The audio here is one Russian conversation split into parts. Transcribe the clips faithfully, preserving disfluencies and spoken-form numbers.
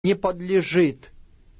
не подлежит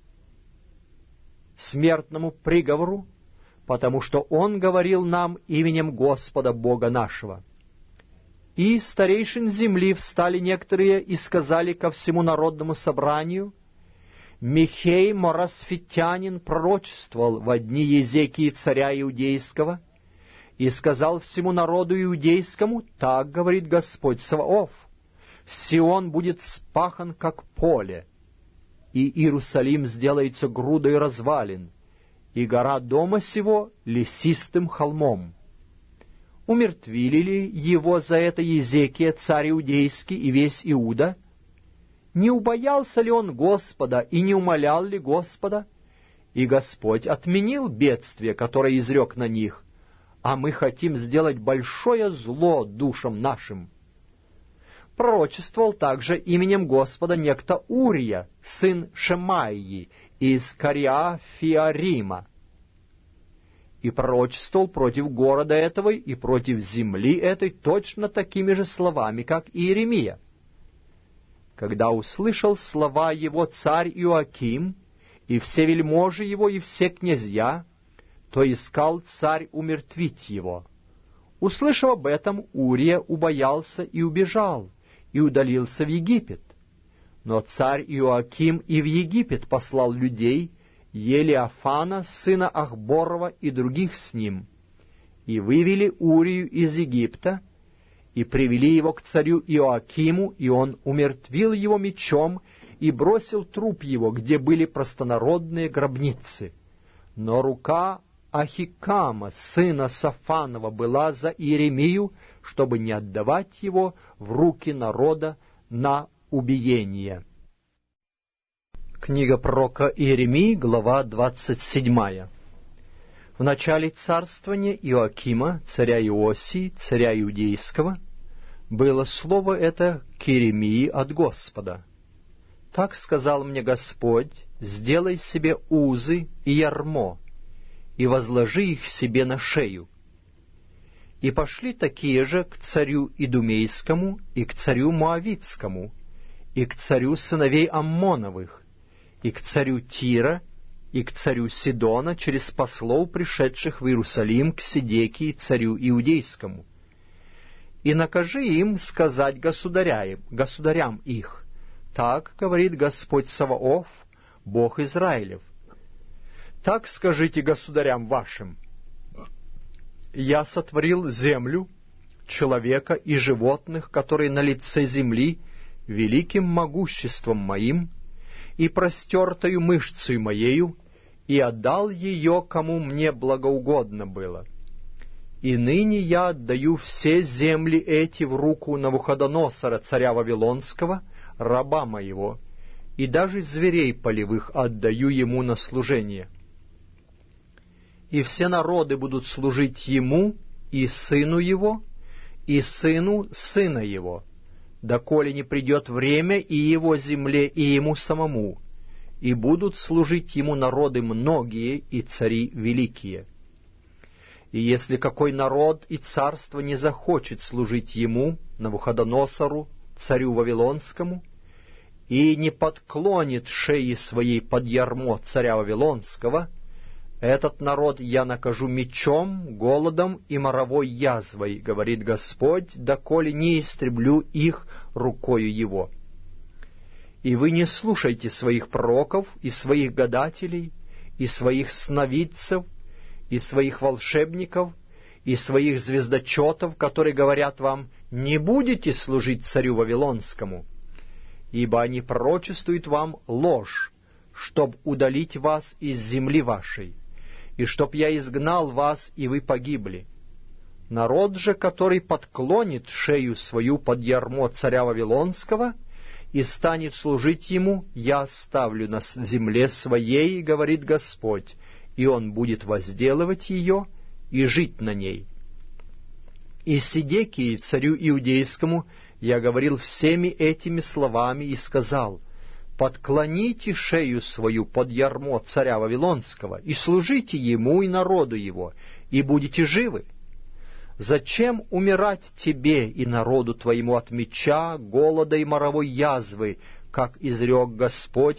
смертному приговору, потому что он говорил нам именем Господа Бога нашего. И старейшин земли встали некоторые и сказали ко всему народному собранию: Михей Моросфитянин пророчествовал во дни Езекии царя Иудейского, и сказал всему народу иудейскому: так говорит Господь Саваоф, Сион будет вспахан, как поле, и Иерусалим сделается грудой развалин, и гора дома сего лесистым холмом. Умертвили ли его за это Езекия, царь иудейский, и весь Иуда? Не убоялся ли он Господа и не умолял ли Господа? И Господь отменил бедствие, которое изрек на них, а мы хотим сделать большое зло душам нашим. Пророчествовал также именем Господа некто Урия, сын Шемаии, из Кариафиарима, и пророчествовал против города этого и против земли этой точно такими же словами, как и Иеремия. Когда услышал слова его царь Иоаким, и все вельможи его, и все князья, то искал царь умертвить его. Услышав об этом, Урия убоялся и убежал, и удалился в Египет. Но царь Иоаким и в Египет послал людей, Елиафана, сына Ахборова, и других с ним, и вывели Урию из Египта, и привели его к царю Иоакиму, и он умертвил его мечом и бросил труп его, где были простонародные гробницы. Но рука Ахикама, сына Сафанова, была за Иеремию, чтобы не отдавать его в руки народа на убиение. Книга пророка Иеремии, глава двадцать седьмая. В начале царствования Иоакима, царя Иосии, царя Иудейского, было слово это к Иеремии от Господа. Так сказал мне Господь: сделай себе узы и ярмо, и возложи их себе на шею. И пошли такие же к царю Идумейскому, и к царю Моавитскому, и к царю сыновей Аммоновых, и к царю Тира, и к царю Сидона через послов, пришедших в Иерусалим к Седекии, царю Иудейскому. И накажи им сказать государям, государям их: так говорит Господь Саваоф, Бог Израилев. Так скажите государям вашим: я сотворил землю, человека и животных, которые на лице земли, великим могуществом моим и простертою мышцей моею, и отдал ее, кому мне благоугодно было. И ныне я отдаю все земли эти в руку Навуходоносора, царя Вавилонского, раба моего, и даже зверей полевых отдаю ему на служение. И все народы будут служить ему, и сыну его, и сыну сына его, доколе не придет время и его земле, и ему самому, и будут служить ему народы многие и цари великие. И если какой народ и царство не захочет служить ему, Навуходоносору, царю Вавилонскому, и не подклонит шеи своей под ярмо царя Вавилонского, этот народ я накажу мечом, голодом и моровой язвой, говорит Господь, доколе не истреблю их рукою его. И вы не слушайте своих пророков и своих гадателей, и своих сновидцев, и своих волшебников, и своих звездочетов, которые говорят вам: не будете служить царю Вавилонскому, ибо они пророчествуют вам ложь, чтоб удалить вас из земли вашей, и чтоб я изгнал вас, и вы погибли. Народ же, который подклонит шею свою под ярмо царя Вавилонского и станет служить ему, я оставлю на земле своей, говорит Господь, и он будет возделывать ее и жить на ней. И Седекии, царю Иудейскому, я говорил всеми этими словами и сказал: подклоните шею свою под ярмо царя Вавилонского и служите ему и народу его, и будете живы. Зачем умирать тебе и народу твоему от меча, голода и моровой язвы, как изрек Господь